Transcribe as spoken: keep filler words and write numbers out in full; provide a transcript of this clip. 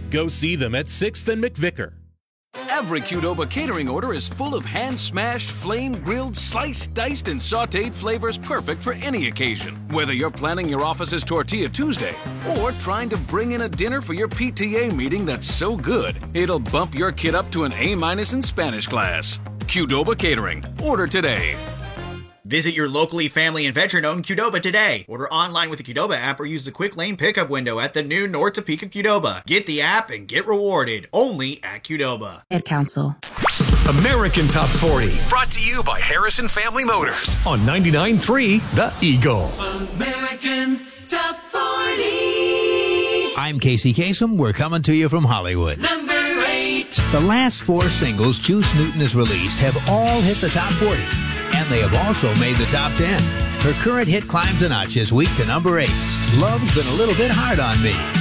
Go see them at sixth and McVicker. Every Qdoba catering order is full of hand-smashed, flame-grilled, sliced, diced, and sautéed flavors perfect for any occasion. Whether you're planning your office's Tortilla Tuesday or trying to bring in a dinner for your P T A meeting that's so good, it'll bump your kid up to an A-minus in Spanish class. Qdoba Catering. Order today. Visit your locally family and veteran-owned Qdoba today. Order online with the Qdoba app or use the quick lane pickup window at the new North Topeka Qdoba. Get the app and get rewarded only at Qdoba. Ad Council. American Top forty. Brought to you by Harrison Family Motors. On ninety-nine point three The Eagle. American Top forty. I'm Casey Kasem. We're coming to you from Hollywood. Number eight. The last four singles Juice Newton has released have all hit the top forty. And they have also made the top ten. Her current hit climbs a notch this week to number eight. Love's Been a Little Bit Hard on Me.